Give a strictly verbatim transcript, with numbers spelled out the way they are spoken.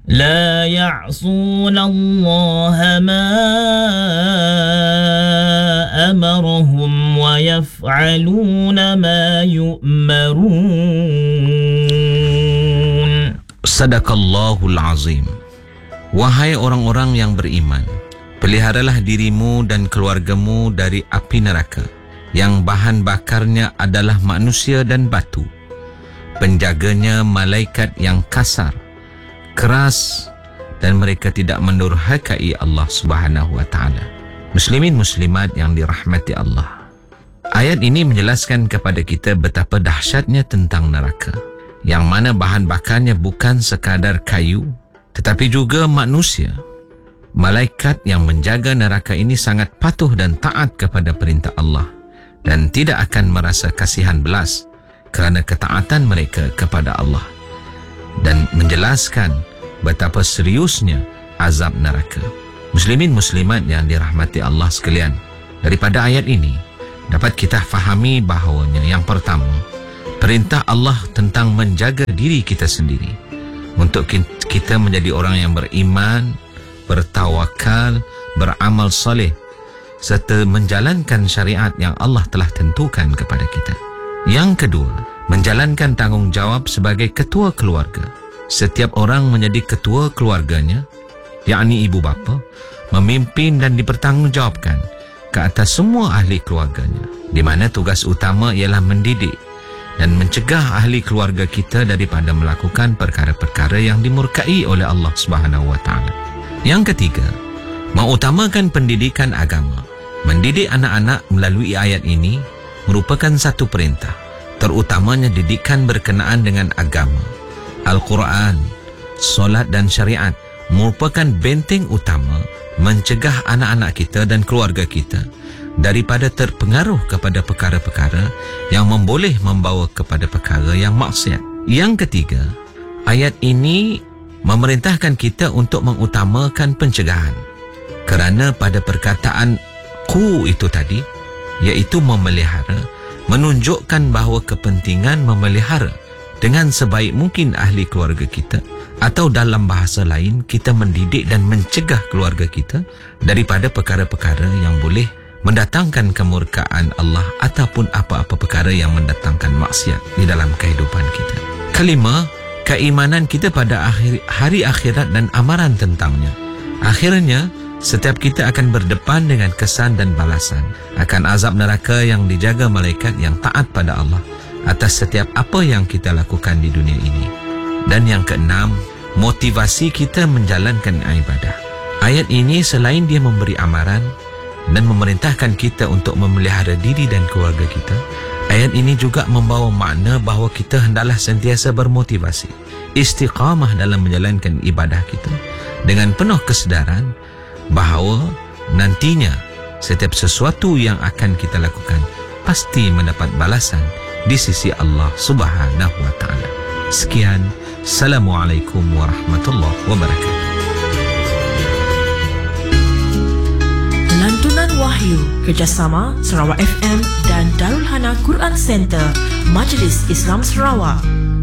لا يعصون الله ما أمرهم ويفعلون ما يؤمرون. Sadaqallahul azim. Wahai orang-orang yang beriman, peliharalah dirimu dan keluargamu dari api neraka yang bahan bakarnya adalah manusia dan batu. Penjaganya malaikat yang kasar, keras, dan mereka tidak mendurhakai Allah Subhanahu wa taala. Muslimin muslimat yang dirahmati Allah. Ayat ini menjelaskan kepada kita betapa dahsyatnya tentang neraka, yang mana bahan bakarnya bukan sekadar kayu tetapi juga manusia. Malaikat yang menjaga neraka ini sangat patuh dan taat kepada perintah Allah dan tidak akan merasa kasihan belas kerana ketaatan mereka kepada Allah, dan menjelaskan betapa seriusnya azab neraka. Muslimin muslimat yang dirahmati Allah sekalian, daripada ayat ini dapat kita fahami bahawanya yang pertama, perintah Allah tentang menjaga diri kita sendiri untuk kita menjadi orang yang beriman, bertawakal, beramal soleh serta menjalankan syariat yang Allah telah tentukan kepada kita. Yang kedua, menjalankan tanggungjawab sebagai ketua keluarga. Setiap orang menjadi ketua keluarganya, yakni ibu bapa, memimpin dan dipertanggungjawabkan ke atas semua ahli keluarganya, di mana tugas utama ialah mendidik dan mencegah ahli keluarga kita daripada melakukan perkara-perkara yang dimurkai oleh Allah Subhanahu wa taala. Yang ketiga, mengutamakan pendidikan agama. Mendidik anak-anak melalui ayat ini merupakan satu perintah, terutamanya didikan berkenaan dengan agama. Al-Quran, solat dan syariat merupakan benteng utama mencegah anak-anak kita dan keluarga kita daripada terpengaruh kepada perkara-perkara yang memboleh membawa kepada perkara yang maksiat. Yang ketiga, ayat ini memerintahkan kita untuk mengutamakan pencegahan, kerana pada perkataan ku itu tadi, iaitu memelihara, menunjukkan bahawa kepentingan memelihara dengan sebaik mungkin ahli keluarga kita, atau dalam bahasa lain, kita mendidik dan mencegah keluarga kita daripada perkara-perkara yang boleh mendatangkan kemurkaan Allah ataupun apa-apa perkara yang mendatangkan maksiat di dalam kehidupan kita. Kelima, keimanan kita pada akhir, hari akhirat dan amaran tentangnya. Akhirnya, setiap kita akan berdepan dengan kesan dan balasan akan azab neraka yang dijaga malaikat yang taat pada Allah atas setiap apa yang kita lakukan di dunia ini. Dan yang keenam, motivasi kita menjalankan ibadah. Ayat ini selain dia memberi amaran dan memerintahkan kita untuk memelihara diri dan keluarga kita, ayat ini juga membawa makna bahawa kita hendaklah sentiasa bermotivasi, istiqamah dalam menjalankan ibadah kita dengan penuh kesedaran bahawa nantinya setiap sesuatu yang akan kita lakukan pasti mendapat balasan di sisi Allah Subhanahu wa taala. Sekian, Assalamualaikum warahmatullahi wabarakatuh. Lantunan Wahyu kerjasama Sarawak F M dan Darul Hana Quran Center, Majlis Islam Sarawak.